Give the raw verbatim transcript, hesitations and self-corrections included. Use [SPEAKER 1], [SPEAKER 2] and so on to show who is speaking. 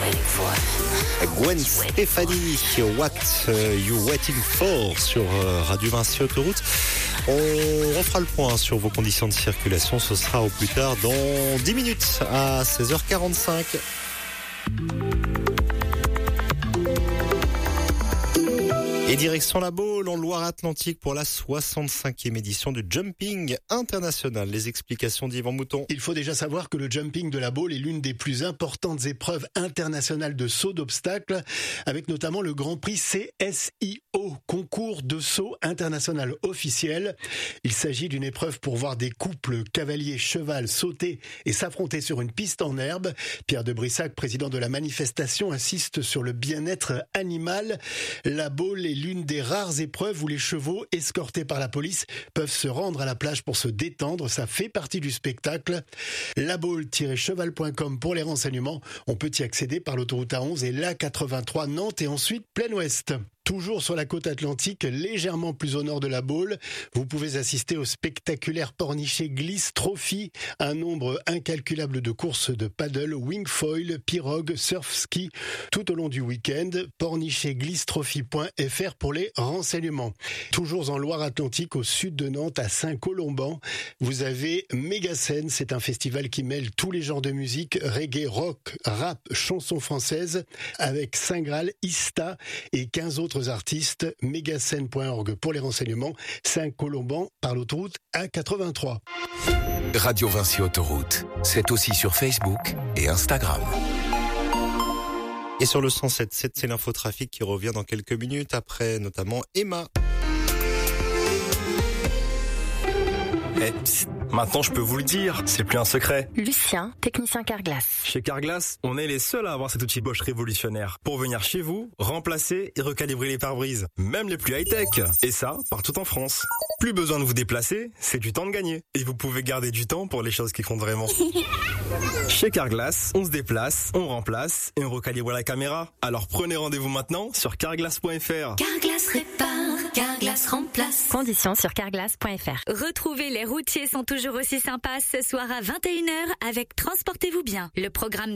[SPEAKER 1] Gwen Stefani, What You Waiting For sur Radio Vinci Autoroute. On refera le point sur vos conditions de circulation. Ce sera au plus tard dans dix minutes à seize heures quarante-cinq. Et direction la Baule en Loire-Atlantique pour la soixante-cinquième édition du Jumping International. Les explications d'Yvan Mouton.
[SPEAKER 2] Il faut déjà savoir que le Jumping de la Baule est l'une des plus importantes épreuves internationales de saut d'obstacles, avec notamment le Grand Prix C S I O, concours de saut international officiel. Il s'agit d'une épreuve pour voir des couples cavalier-cheval sauter et s'affronter sur une piste en herbe. Pierre de Brissac, président de la manifestation, insiste sur le bien-être animal. La Baule est l'une des rares épreuves où les chevaux, escortés par la police, peuvent se rendre à la plage pour se détendre. Ça fait partie du spectacle. la baule tiret cheval point com pour les renseignements. On peut y accéder par l'autoroute A onze et l'A quatre-vingt-trois Nantes et ensuite plein ouest. Toujours sur la côte atlantique, légèrement plus au nord de la Baule, vous pouvez assister au spectaculaire Pornichet Gliss Trophy, un nombre incalculable de courses de paddle, wingfoil, pirogue, surf ski tout au long du week-end. pornichet gliss trophy point f r pour les renseignements. Toujours en Loire-Atlantique, au sud de Nantes, à Saint-Colomban, vous avez Mégascène. C'est un festival qui mêle tous les genres de musique, reggae, rock, rap, chansons françaises, avec Saint Graal, Ista et quinze autres artistes. mégascène point org pour les renseignements. Saint-Colomban par l'autoroute A quatre-vingt-trois.
[SPEAKER 3] Radio Vinci Autoroute, c'est aussi sur Facebook et Instagram.
[SPEAKER 1] Et sur le cent sept virgule sept, c'est l'infotrafic qui revient dans quelques minutes après notamment Emma.
[SPEAKER 4] Eh, psst, maintenant je peux vous le dire, c'est plus un secret.
[SPEAKER 5] Lucien, technicien Carglass.
[SPEAKER 4] Chez Carglass, on est les seuls à avoir cet outil Bosch révolutionnaire pour venir chez vous, remplacer et recalibrer les pare-brises, même les plus high-tech. Et ça, partout en France. Plus besoin de vous déplacer, c'est du temps de gagner. Et vous pouvez garder du temps pour les choses qui comptent vraiment. Chez Carglass, on se déplace, on remplace et on recalibre la caméra. Alors prenez rendez-vous maintenant sur carglass point f r.
[SPEAKER 6] Carglass répare, Carglass remplace.
[SPEAKER 5] Conditions sur carglass point f r.
[SPEAKER 6] Retrouvez les routiers sont toujours aussi sympas ce soir à vingt et une heures avec Transportez-vous bien, le programme